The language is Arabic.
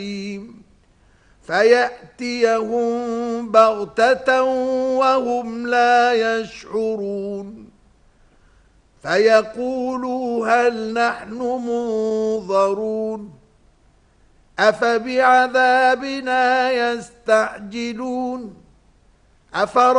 فيأتيهم بغتة وهم لا يشعرون فيقولوا هل نحن منظرون أفبعذابنا يستعجلون